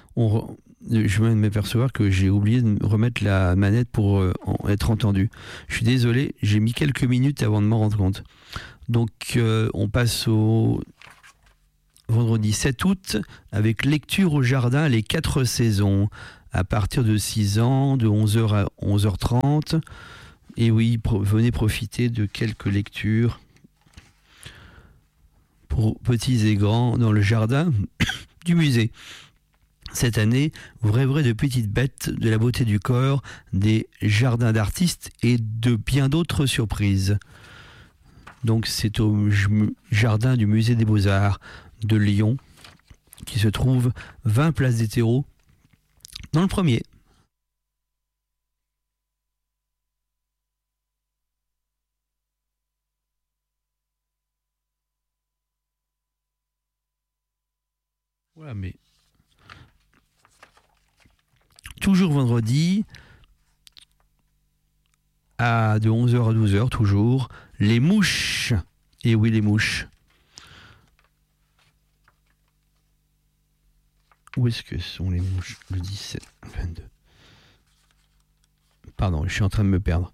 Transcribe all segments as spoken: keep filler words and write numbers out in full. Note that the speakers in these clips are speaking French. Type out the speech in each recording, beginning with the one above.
On re... Je viens de m'apercevoir que j'ai oublié de remettre la manette pour euh, en être entendu. Je suis désolé, j'ai mis quelques minutes avant de m'en rendre compte. Donc, euh, on passe au vendredi sept août avec lecture au jardin les quatre saisons à partir de six ans, de onze heures à onze heures trente. Et oui, pro- venez profiter de quelques lectures pour petits et grands dans le jardin du musée. Cette année, vous rêverez de petites bêtes, de la beauté du corps, des jardins d'artistes et de bien d'autres surprises. Donc c'est au jardin du musée des Beaux-Arts de Lyon, qui se trouve vingt place des Terreaux, dans le premier. Voilà, mais toujours vendredi, à de onze heures à douze heures, toujours, les mouches. Et oui, les mouches. Où est-ce que sont les mouches? Le dix-sept, vingt-deux. Pardon, je suis en train de me perdre.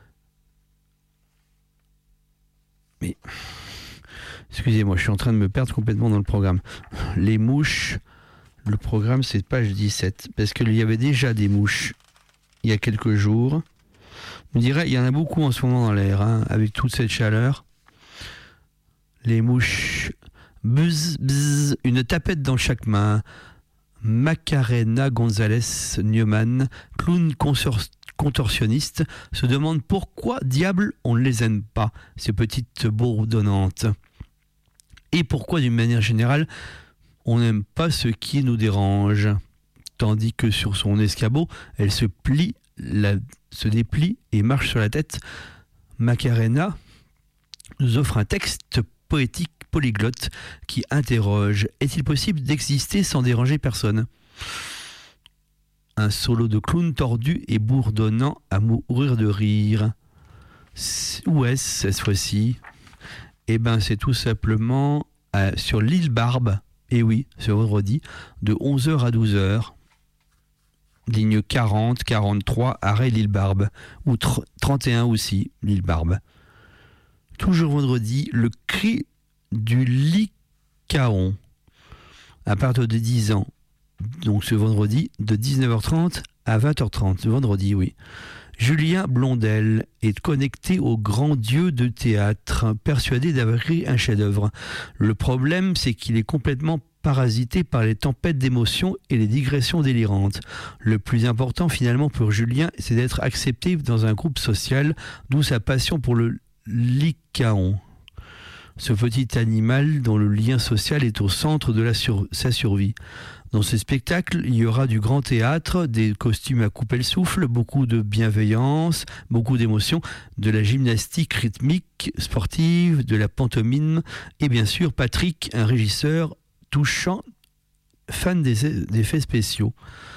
Mais, excusez-moi, je suis en train de me perdre complètement dans le programme. Les mouches, le programme c'est page dix-sept, parce qu'il y avait déjà des mouches il y a quelques jours. On dirait il y en a beaucoup en ce moment dans l'air, hein, avec toute cette chaleur. Les mouches, buzz, buzz, une tapette dans chaque main. Macarena González Neumann, clown consor- contorsionniste, se demande pourquoi diable on ne les aime pas, ces petites bourdonnantes. Et pourquoi, d'une manière générale, on n'aime pas ce qui nous dérange. Tandis que sur son escabeau, elle se plie, la, se déplie et marche sur la tête. Macarena nous offre un texte poétique polyglotte qui interroge: est-il possible d'exister sans déranger personne? Un solo de clown tordu et bourdonnant à mourir de rire. Où est-ce cette fois-ci? Eh ben c'est tout simplement euh, sur l'île Barbe. Et oui, ce vendredi, de onze heures à douze heures. Ligne quarante, quarante-trois, arrêt l'île Barbe. Ou tr- trente et un aussi, l'île Barbe. Toujours vendredi, le cri du Lycaon, à partir de dix ans, donc ce vendredi, de dix-neuf heures trente à vingt heures trente, ce vendredi, oui. Julien Blondel est connecté au grand dieu de théâtre, persuadé d'avoir écrit un chef-d'œuvre. Le problème, c'est qu'il est complètement parasité par les tempêtes d'émotions et les digressions délirantes. Le plus important, finalement, pour Julien, c'est d'être accepté dans un groupe social, d'où sa passion pour le Lycaon. Ce petit animal dont le lien social est au centre de la sur- sa survie. Dans ce spectacle, il y aura du grand théâtre, des costumes à couper le souffle, beaucoup de bienveillance, beaucoup d'émotion, de la gymnastique rythmique, sportive, de la pantomime, et bien sûr Patrick, un régisseur touchant, fan des, des effets spéciaux.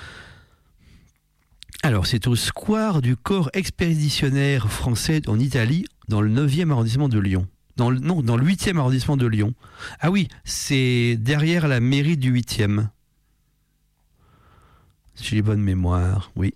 Alors, c'est au square du corps expéditionnaire français en Italie, dans le neuvième arrondissement de Lyon. Dans le, non, dans le huitième arrondissement de Lyon. Ah oui, c'est derrière la mairie du huitième. J'ai les bonnes mémoires, oui.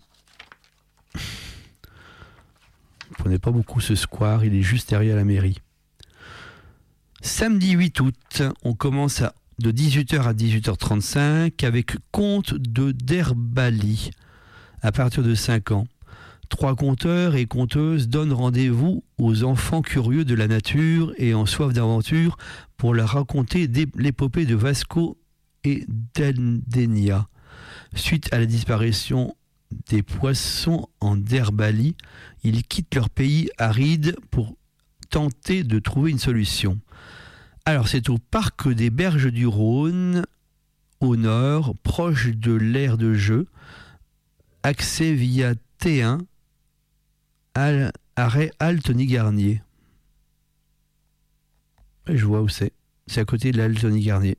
Je ne connais pas beaucoup ce square, il est juste derrière la mairie. Samedi huit août, on commence à, de dix-huit heures à dix-huit heures trente-cinq avec Conte de Derbali, à partir de cinq ans. Trois conteurs et conteuses donnent rendez-vous aux enfants curieux de la nature et en soif d'aventure pour leur raconter l'épopée de Vasco et d'Aldenia. Suite à la disparition des poissons en Derbali, ils quittent leur pays aride pour tenter de trouver une solution. Alors c'est au parc des Berges du Rhône, au nord, proche de l'aire de jeu, accès via T un, Al, arrêt Altony-Garnier. Je vois où c'est. C'est à côté de l'Altony-Garnier.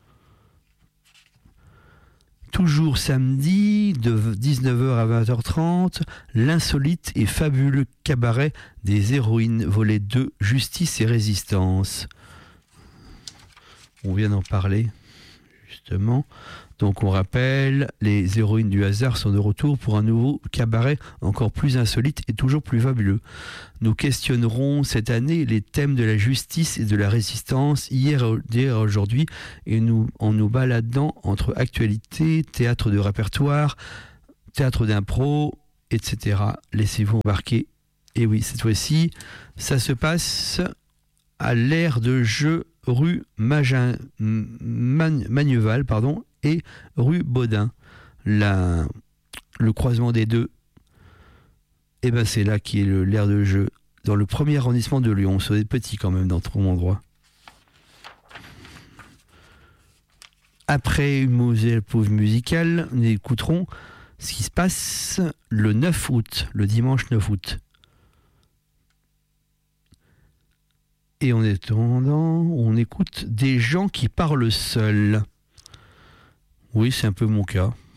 Toujours samedi, de dix-neuf heures à vingt heures trente, l'insolite et fabuleux cabaret des héroïnes, volet deux, Justice et résistance. On vient d'en parler. Juste. Exactement. Donc on rappelle, les héroïnes du hasard sont de retour pour un nouveau cabaret encore plus insolite et toujours plus fabuleux. Nous questionnerons cette année les thèmes de la justice et de la résistance hier et aujourd'hui et nous, en nous baladant entre actualité, théâtre de répertoire, théâtre d'impro, et cetera. Laissez-vous embarquer. Et oui, cette fois-ci, ça se passe à l'aire de jeu rue Magin, Man, Magneval, pardon, et rue Baudin. La, le croisement des deux, et ben c'est là qui est le, l'aire de jeu, dans le premier arrondissement de Lyon. C'est petit quand même dans ton endroit. Après une pause musicale, nous écouterons ce qui se passe le neuf août, le dimanche neuf août. Et en attendant, on écoute des gens qui parlent seuls. Oui, c'est un peu mon cas.